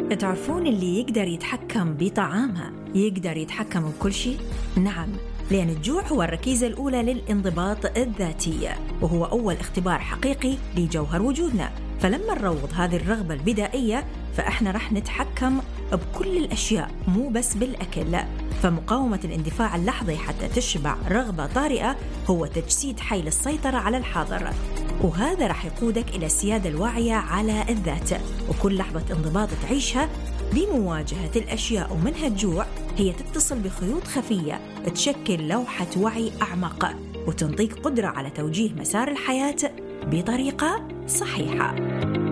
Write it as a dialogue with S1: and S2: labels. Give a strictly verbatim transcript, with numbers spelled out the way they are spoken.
S1: تعرفون اللي يقدر يتحكم بطعامها يقدر يتحكم بكل شيء؟ نعم، لأن الجوع هو الركيزة الأولى للانضباط الذاتي، وهو أول اختبار حقيقي لجوهر وجودنا. فلما نروض هذه الرغبة البدائية فإحنا رح نتحكم بكل الأشياء، مو بس بالأكل. فمقاومة الاندفاع اللحظي حتى تشبع رغبة طارئة هو تجسيد حيل السيطرة على الحاضر، وهذا رح يقودك إلى السيادة الواعية على الذات. وكل لحظة انضباط تعيشها بمواجهة الأشياء ومنها الجوع هي تتصل بخيوط خفية تشكل لوحة وعي أعمق وتنطيك قدرة على توجيه مسار الحياة بطريقة صحيحة.